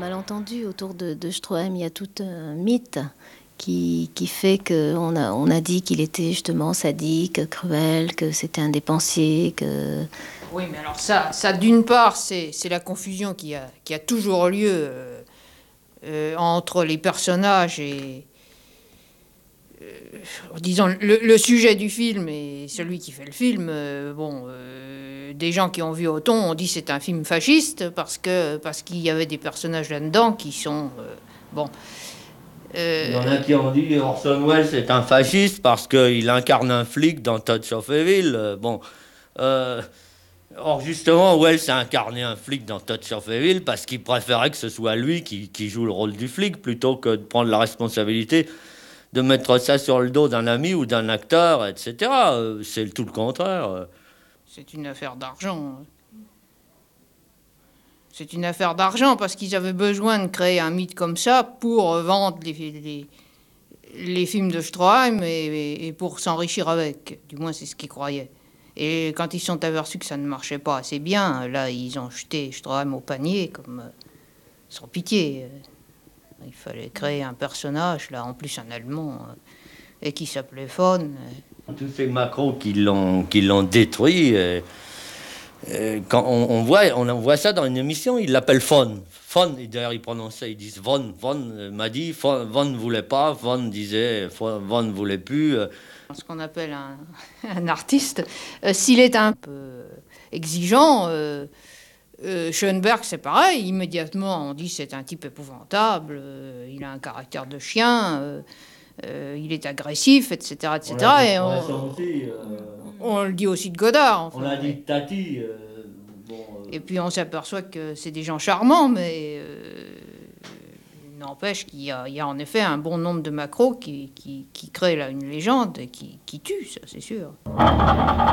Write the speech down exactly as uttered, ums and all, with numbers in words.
malentendu autour de, de Stroheim. Il y a tout un mythe qui, qui fait qu'on a, on a dit qu'il était justement sadique, cruel, que c'était un dépensier, que... Oui, mais alors ça, ça d'une part, c'est, c'est la confusion qui a, qui a toujours lieu euh, euh, entre les personnages et... Euh, disons, le, le sujet du film et celui qui fait le film. Euh, bon, euh, des gens qui ont vu Othon ont dit c'est un film fasciste parce que parce qu'il y avait des personnages là-dedans qui sont... Euh, bon... Euh, Il y en a qui ont dit Orson Welles est un fasciste parce qu'il incarne un flic dans Touch of Evil. Bon, euh, or justement, Welles a incarné un flic dans Touch of Evil parce qu'il préférait que ce soit lui qui, qui joue le rôle du flic plutôt que de prendre la responsabilité de mettre ça sur le dos d'un ami ou d'un acteur, et cetera. C'est tout le contraire. C'est une affaire d'argent. C'est une affaire d'argent parce qu'ils avaient besoin de créer un mythe comme ça pour vendre les, les, les films de Stroheim et, et pour s'enrichir avec. Du moins, c'est ce qu'ils croyaient. Et quand ils sont aperçus que ça ne marchait pas assez bien, là, ils ont jeté Stroheim au panier, comme euh, sans pitié. Il fallait créer un personnage, là, en plus un Allemand, euh, et qui s'appelait Von. Tous ces macros qui l'ont, qui l'ont détruit... Euh... Quand on, on, voit, on voit ça dans une émission, ils l'appellent Von. Von, et d'ailleurs ils prononçaient, ils disent Von. Von m'a dit, Von ne voulait pas, Von disait, Von ne voulait plus. Ce qu'on appelle un, un artiste, euh, s'il est un peu exigeant, euh, euh, Schoenberg c'est pareil, immédiatement on dit c'est un type épouvantable, euh, il a un caractère de chien, euh, euh, il est agressif, et cetera, et cetera. On, et on, on, aussi, euh... on le dit aussi de Godard. Enfin. On l'a dit de Tati. Euh, bon, euh... Et puis on s'aperçoit que c'est des gens charmants, mais euh, n'empêche qu'il y a, il y a en effet un bon nombre de macros qui, qui, qui créent là une légende et qui, qui tuent, ça c'est sûr.